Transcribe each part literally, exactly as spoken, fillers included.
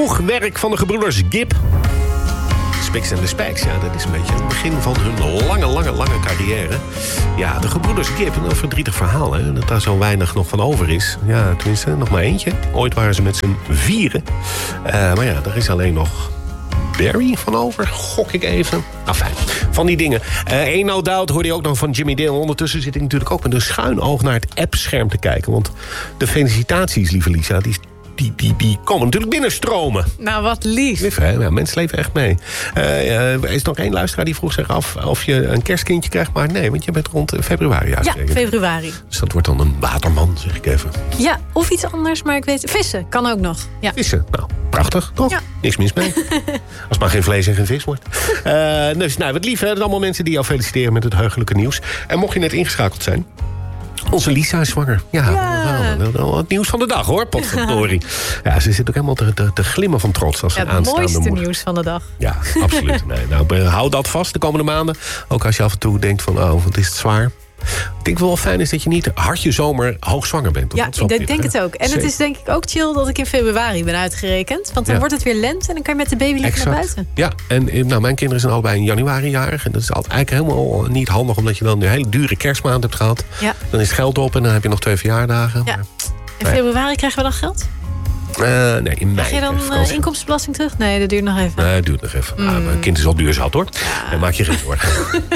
Vroeg werk van de gebroeders Gibb. Spix en de Spijks, ja, dat is een beetje het begin van hun lange, lange, lange carrière. Ja, de gebroeders Gibb, een verdrietig verhaal, hè, dat daar zo weinig nog van over is. Ja, tenminste, nog maar eentje. Ooit waren ze met z'n vieren. Uh, maar ja, er is alleen nog Barry van over, gok ik even. Nou, fijn. Van die dingen. Uh, Ain't No Doubt hoorde je ook nog van Jimmy Dale. Ondertussen zit ik natuurlijk ook met een schuin oog naar het appscherm te kijken. Want de felicitaties, lieve Lisa, die Die, die, die komen natuurlijk binnenstromen. Nou, wat lief. Lief, hè? Ja, mensen leven echt mee. Uh, uh, er is nog één luisteraar die vroeg zich af of je een kerstkindje krijgt. Maar nee, want je bent rond februari uitgerekend. Ja, februari. Dus dat wordt dan een waterman, zeg ik even. Ja, of iets anders, maar ik weet... Vissen, kan ook nog. Ja. Vissen, nou, prachtig, toch? Ja. Niks mis mee. Als het maar geen vlees en geen vis wordt. Uh, dus, nou, wat lief, hè? Dat zijn allemaal mensen die jou feliciteren met het heugelijke nieuws. En mocht je net ingeschakeld zijn... Onze Lisa is zwanger. Ja, ja. Wel het nieuws van de dag, hoor, potverdorie. Ja, ze zit ook helemaal te, te, te glimmen van trots als ja, een aanstaande moeder. Het mooiste nieuws van de dag. Ja, absoluut. Nee, nou, hou dat vast de komende maanden. Ook als je af en toe denkt van, oh, wat is het zwaar. Ik denk wel fijn is dat je niet hartje zomer hoogzwanger bent. Ja, ik denk, denk het ook. En Zeker. Het is denk ik ook chill dat ik in februari ben uitgerekend. Want dan ja. wordt het weer lente en dan kan je met de baby liggen exact. Naar buiten. Ja, en nou, mijn kinderen zijn allebei in januari jarig. En dat is altijd eigenlijk helemaal niet handig... omdat je dan een hele dure kerstmaand hebt gehad. Ja. Dan is het geld op en dan heb je nog twee verjaardagen. Ja. Maar, in februari krijgen we dan geld? Uh, nee, in mei. Krijg je dan uh, inkomstenbelasting terug? Nee, dat duurt nog even. Nee, dat duurt nog even. Mm. Ah, mijn kind is al duur zat, hoor. Ja. En maak je geen zorgen.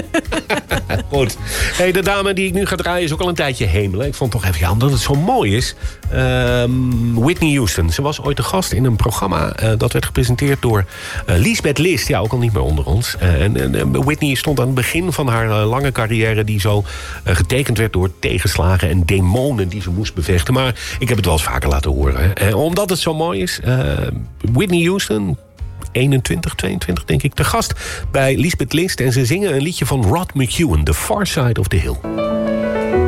Goed. Hey, de dame die ik nu ga draaien is ook al een tijdje hemelen. Ik vond toch even, ja, omdat het zo mooi is. Um, Whitney Houston. Ze was ooit de gast in een programma... Uh, dat werd gepresenteerd door uh, Liesbeth List. Ja, ook al niet meer onder ons. Uh, en, en uh, Whitney stond aan het begin van haar uh, lange carrière... die zo uh, getekend werd door tegenslagen en demonen... die ze moest bevechten. Maar ik heb het wel eens vaker laten horen. Hè. Uh, omdat het zo mooi is. Uh, Whitney Houston... eenentwintig, tweeëntwintig denk ik, te gast bij Liesbeth List. En ze zingen een liedje van Rod McEwen, The Far Side of the Hill.